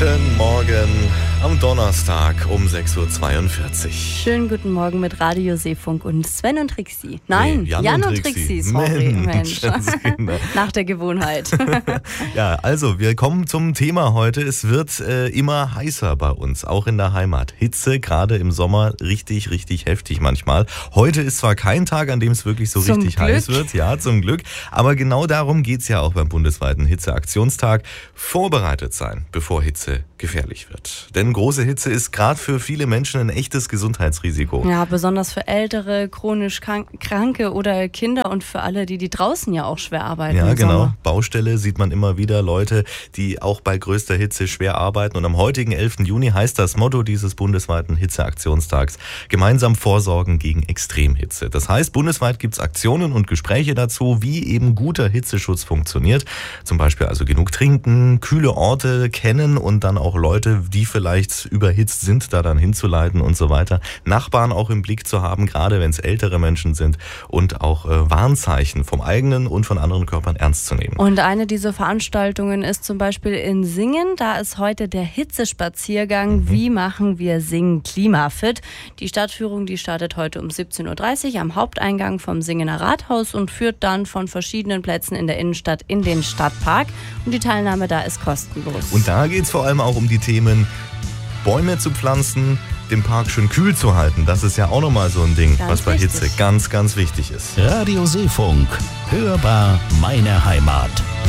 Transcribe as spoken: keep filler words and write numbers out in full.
Guten Morgen am Donnerstag um sechs Uhr zweiundvierzig. Schönen guten Morgen mit Radio Seefunk und Sven und Trixi. Nein, Nee, Jan Jan, und und Trixi. Trixi, sorry. Mensch, Mensch. Kinder. Nach der Gewohnheit. Ja, also wir kommen zum Thema heute. Es wird äh, immer heißer bei uns, auch in der Heimat. Hitze, gerade im Sommer, richtig, richtig heftig manchmal. Heute ist zwar kein Tag, an dem es wirklich so Zum richtig Glück. heiß wird. Ja, zum Glück. Aber genau darum geht's ja auch beim bundesweiten Hitzeaktionstag. Vorbereitet sein, bevor Hitze gefährlich wird. Denn große Hitze ist gerade für viele Menschen ein echtes Gesundheitsrisiko. Ja, besonders für ältere, chronisch krank- Kranke oder Kinder und für alle, die, die draußen ja auch schwer arbeiten. Ja, im genau. Sommer. Baustelle sieht man immer wieder Leute, die auch bei größter Hitze schwer arbeiten. Und am heutigen elften Juni heißt das Motto dieses bundesweiten Hitzeaktionstags: gemeinsam vorsorgen gegen Extremhitze. Das heißt, bundesweit gibt es Aktionen und Gespräche dazu, wie eben guter Hitzeschutz funktioniert. Zum Beispiel also genug trinken, kühle Orte kennen und dann auch Leute, die vielleicht überhitzt sind, da dann hinzuleiten und so weiter. Nachbarn auch im Blick zu haben, gerade wenn es ältere Menschen sind, und auch äh, Warnzeichen vom eigenen und von anderen Körpern ernst zu nehmen. Und eine dieser Veranstaltungen ist zum Beispiel in Singen. Da ist heute der Hitzespaziergang. Mhm. Wie machen wir Singen klimafit? Die Stadtführung, die startet heute um siebzehn Uhr dreißig am Haupteingang vom Singener Rathaus und führt dann von verschiedenen Plätzen in der Innenstadt in den Stadtpark. Und die Teilnahme da ist kostenlos. Und da geht es vor allem auch um die Themen Bäume zu pflanzen, den Park schön kühl zu halten. Das ist ja auch nochmal so ein Ding, Ganz was bei wichtig. Hitze ganz, ganz wichtig ist. Radio Seefunk. Hörbar meine Heimat.